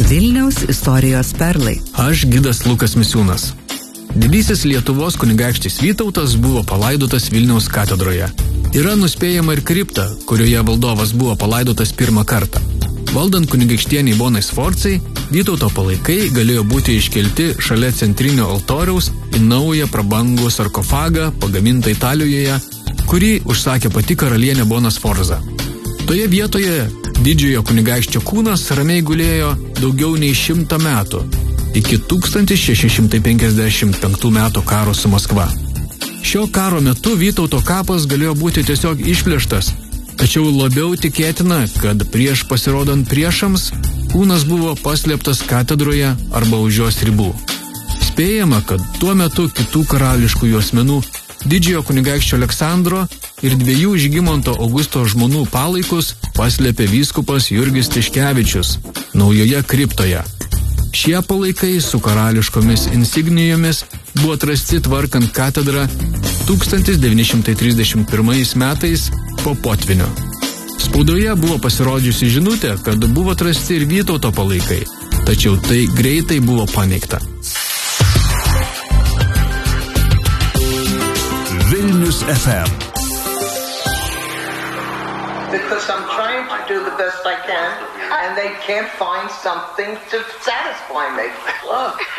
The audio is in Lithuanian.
Vilniaus istorijos perlai. Aš gidas Lukas Misiūnas. Didysis Lietuvos kunigaikštis Vytautas buvo palaidotas Vilniaus katedroje. Yra nuspėjama ir kripta, kurioje valdovas buvo palaidotas pirmą kartą. Valdant kunigaikštieniai Bonai Sforcai, Vytauto palaikai galėjo būti iškelti šalia centrinio altoriaus į naują prabangų sarkofagą pagamintą Italijoje, kurį užsakė pati karalienė Bona Sforza. Toje vietoje didžiojo kunigaikščio kūnas ramiai gulėjo daugiau nei 100 metų, iki 1655 metų karo su Maskva. Šio karo metu Vytauto kapas galėjo būti tiesiog išplėštas, tačiau labiau tikėtina, kad prieš pasirodant priešams, kūnas buvo paslėptas katedroje arba už jos ribų. Spėjama, kad tuo metu kitų karališkųjų asmenų didžiojo kunigaikščio Aleksandro ir 2 Žygimanto Augusto žmonų palaikus paslėpė vyskupas Jurgis Tiškevičius naujoje kriptoje. Šie palaikai su karališkomis insignijomis buvo atrasti tvarkant katedrą 1931 metais po potvynio. Spaudoje buvo pasirodžiusi žinutė, kad buvo atrasti ir Vytauto palaikai, tačiau tai greitai buvo paneigta. Vilnius FM. Because I'm trying to do the best I can, and they can't find something to satisfy me. Look.